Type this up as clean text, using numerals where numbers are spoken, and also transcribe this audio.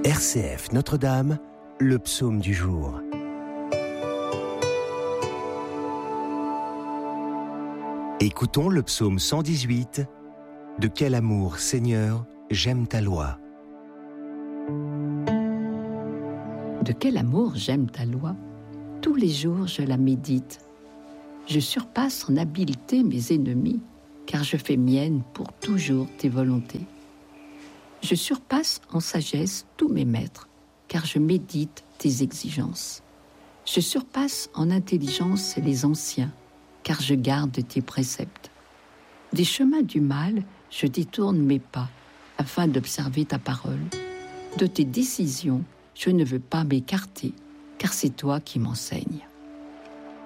RCF Notre-Dame, le psaume du jour. Écoutons le psaume 118. De quel amour, Seigneur, j'aime ta loi. De quel amour j'aime ta loi. Tous les jours je la médite. Je surpasse en habileté mes ennemis, car je fais mienne pour toujours tes volontés. Je surpasse en sagesse tous mes maîtres, car je médite tes exigences. Je surpasse en intelligence les anciens, car je garde tes préceptes. Des chemins du mal, je détourne mes pas, afin d'observer ta parole. De tes décisions, je ne veux pas m'écarter, car c'est toi qui m'enseignes.